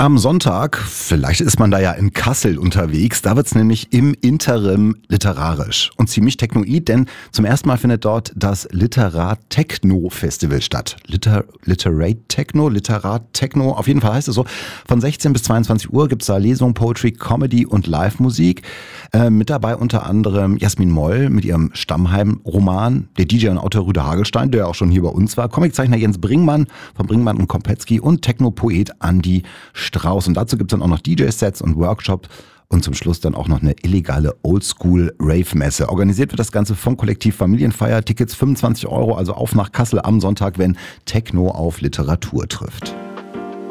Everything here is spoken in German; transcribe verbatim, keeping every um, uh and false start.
am Sonntag, vielleicht ist man da ja in Kassel unterwegs, da wird's nämlich im Interim literarisch und ziemlich technoid, denn zum ersten Mal findet dort das Literat Techno Festival statt. Liter, Literate Techno, Literat Techno, auf jeden Fall heißt es so. Von sechzehn bis zweiundzwanzig Uhr gibt's da Lesung, Poetry, Comedy und Live-Musik. Äh, mit dabei unter anderem Jasmin Moll mit ihrem Stammheim-Roman, der D J und Autor Rüder Hagelstein, der ja auch schon hier bei uns war, Comiczeichner Jens Bringmann von Bringmann und Kompletzky und Techno-Poet Andi Strauß. Und dazu gibt's dann auch noch D J-Sets und Workshops und zum Schluss dann auch noch eine illegale Oldschool-Rave-Messe. Organisiert wird das Ganze vom Kollektiv Familienfeier. Tickets fünfundzwanzig Euro, also auf nach Kassel am Sonntag, wenn Techno auf Literatur trifft.